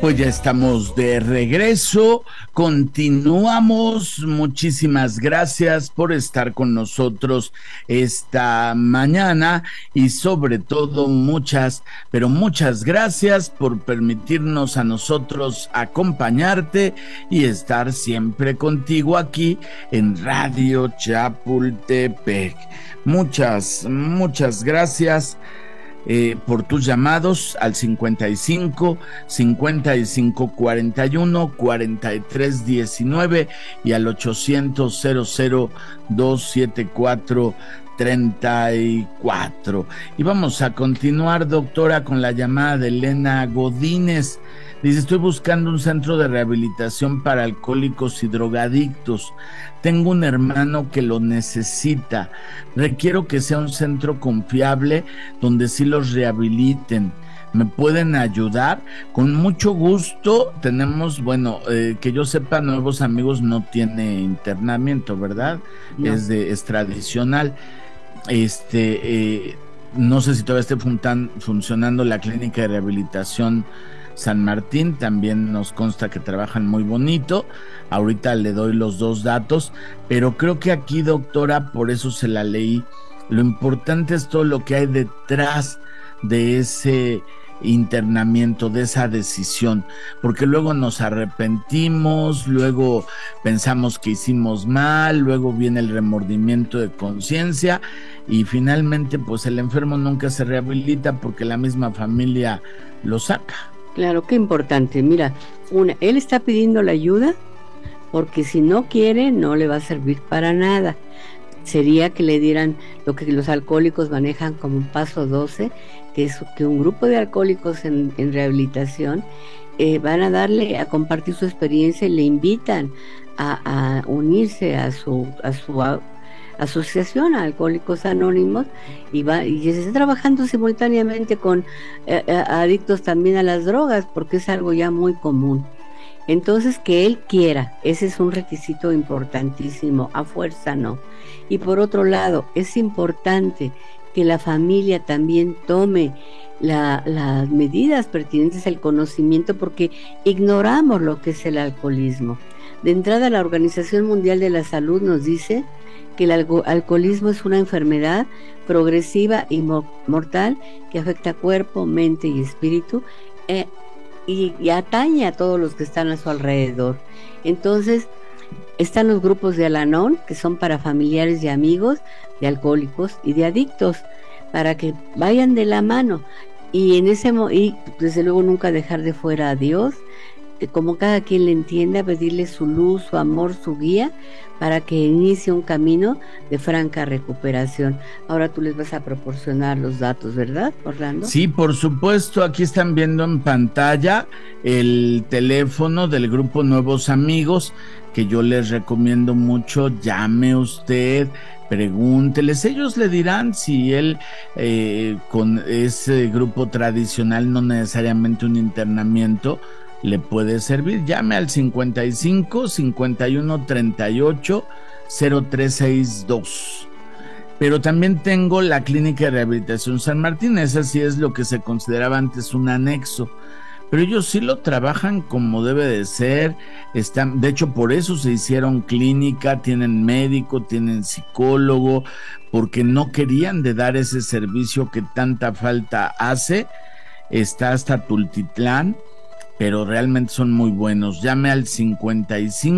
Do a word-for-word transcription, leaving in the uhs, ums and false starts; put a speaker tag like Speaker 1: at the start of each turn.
Speaker 1: Pues ya estamos de regreso, continuamos. Muchísimas gracias por estar con nosotros esta mañana y sobre todo muchas, pero muchas gracias por permitirnos a nosotros acompañarte y estar siempre contigo aquí en Radio Chapultepec. Muchas, muchas gracias. Eh, por tus llamados al cincuenta y cinco, cincuenta y cinco, cuarenta y uno, cuarenta y tres, diecinueve y al ochocientos, cero cero, doscientos setenta y cuatro, treinta y cuatro. Y vamos a continuar, doctora, con la llamada de Elena Godínez. Dice: estoy buscando un centro de rehabilitación para alcohólicos y drogadictos. Tengo un hermano que lo necesita. Requiero que sea un centro confiable donde sí los rehabiliten. ¿Me pueden ayudar? Con mucho gusto. Tenemos, bueno, eh, que yo sepa, Nuevos Amigos no tiene internamiento, ¿verdad? No. Es de, es tradicional. Este, eh, no sé si todavía esté fun- funcionando la clínica de rehabilitación San Martín, también nos consta que trabajan muy bonito. Ahorita le doy los dos datos, pero creo que aquí, doctora, por eso se la leí. Lo importante es todo lo que hay detrás de ese internamiento, de esa decisión, porque luego nos arrepentimos, luego pensamos que hicimos mal, luego viene el remordimiento de conciencia y finalmente pues el enfermo nunca se rehabilita porque la misma familia lo saca.
Speaker 2: Claro, qué importante. Mira, una, él está pidiendo la ayuda porque si no quiere no le va a servir para nada. Sería que le dieran lo que los alcohólicos manejan como un paso doce, que es que un grupo de alcohólicos en, en rehabilitación eh, van a darle a compartir su experiencia y le invitan a, a unirse a su a su a, asociación a Alcohólicos Anónimos y va y se está trabajando simultáneamente con eh, adictos también a las drogas, porque es algo ya muy común. Entonces, que él quiera, ese es un requisito importantísimo, a fuerza no. Y por otro lado, es importante que la familia también tome la, las medidas pertinentes al conocimiento, porque ignoramos lo que es el alcoholismo. De entrada, la Organización Mundial de la Salud nos dice que el alco- alcoholismo es una enfermedad progresiva y mo- mortal que afecta cuerpo, mente y espíritu eh, y, y atañe a todos los que están a su alrededor. Entonces, están los grupos de Al-Anon, que son para familiares y amigos de alcohólicos y de adictos, para que vayan de la mano y en ese mo- y desde luego nunca dejar de fuera a Dios, como cada quien le entienda, pedirle su luz, su amor, su guía, para que inicie un camino de franca recuperación. Ahora tú les vas a proporcionar los datos, ¿verdad, Orlando?
Speaker 1: Sí, por supuesto, aquí están viendo en pantalla el teléfono del grupo Nuevos Amigos, que yo les recomiendo mucho. Llame usted, pregúnteles, ellos le dirán si él eh, con ese grupo tradicional, no necesariamente un internamiento, le puede servir. Llame al cincuenta y cinco, cincuenta y uno, treinta y ocho, cero tres sesenta y dos. Pero también tengo la clínica de rehabilitación San Martín. Esa sí es lo que se consideraba antes un anexo, pero ellos sí lo trabajan como debe de ser. Están, de hecho, por eso se hicieron clínica, tienen médico, tienen psicólogo, porque no querían de dar ese servicio que tanta falta hace. Está hasta Tultitlán, pero realmente son muy buenos. Llame al cincuenta y cinco